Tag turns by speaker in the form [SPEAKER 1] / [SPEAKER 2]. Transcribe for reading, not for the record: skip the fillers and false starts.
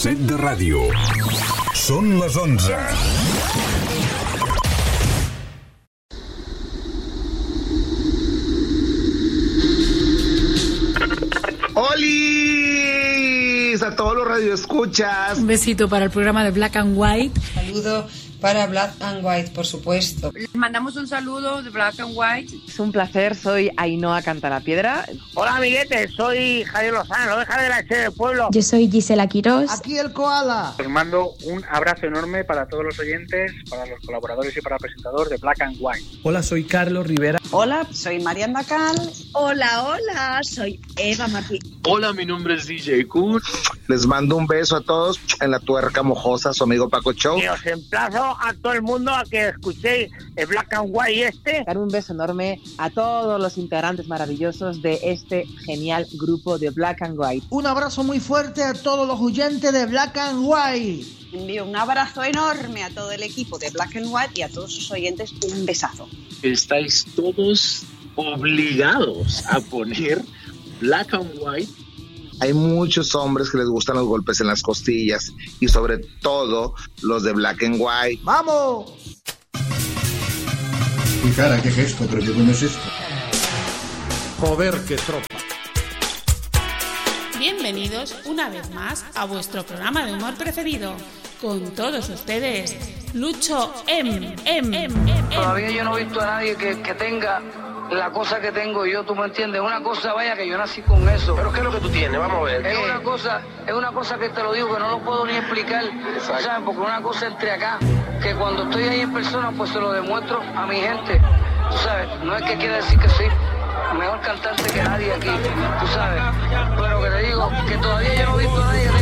[SPEAKER 1] set de ràdio. Són les 11.
[SPEAKER 2] ¡Holis! A todos los radioescuchas.
[SPEAKER 3] Un besito para el programa de Black and White.
[SPEAKER 4] Saludo para Black and White, por supuesto.
[SPEAKER 5] Les mandamos un saludo de Black and White.
[SPEAKER 6] Es un placer, soy Ainhoa Cantalapiedra.
[SPEAKER 7] Hola amiguetes, soy Javier Lozano, oveja de la H del pueblo.
[SPEAKER 8] Yo soy Gisela Quirós.
[SPEAKER 9] Aquí el koala.
[SPEAKER 7] Os mando un abrazo enorme para todos los oyentes, para los colaboradores y para el presentador de Black and White.
[SPEAKER 10] Hola, soy Carlos Rivera.
[SPEAKER 11] Hola, soy Mariana Cal.
[SPEAKER 12] Hola, soy Eva Martín.
[SPEAKER 13] Hola, mi nombre es DJ Kun.
[SPEAKER 2] Les mando un beso a todos en la tuerca mojosa, su amigo Paco Show.
[SPEAKER 7] Y os emplazo a todo el mundo a que escuchéis el Black and White
[SPEAKER 6] Dar un beso enorme a todos los integrantes maravillosos de este genial grupo de Black and White.
[SPEAKER 9] Un abrazo muy fuerte a todos los oyentes de Black and White.
[SPEAKER 11] Envío un abrazo enorme a todo el equipo de Black and White y a todos sus oyentes un besazo.
[SPEAKER 13] Estáis todos obligados a poner Black and White.
[SPEAKER 2] Hay muchos hombres que les gustan los golpes en las costillas y sobre todo los de Black and White.
[SPEAKER 9] ¡Vamos!
[SPEAKER 14] Mi cara, qué gesto, pero qué coño es esto.
[SPEAKER 10] Joder, qué tropa.
[SPEAKER 3] Bienvenidos una vez más a vuestro programa de humor preferido. Con todos ustedes, Lucho M.
[SPEAKER 15] Todavía yo no he visto a nadie que tenga la cosa que tengo yo, tú me entiendes. Una cosa, vaya, que yo nací con eso.
[SPEAKER 13] ¿Pero qué es lo que tú tienes? Vamos a ver.
[SPEAKER 15] Es una cosa que te lo digo, que no lo puedo ni explicar. ¿Sabes? Porque una cosa entre acá, que cuando estoy ahí en persona, pues se lo demuestro a mi gente. Tú sabes, no es que quiera decir que soy mejor cantante que nadie aquí, tú sabes. Pero que te digo, que todavía yo no he visto a nadie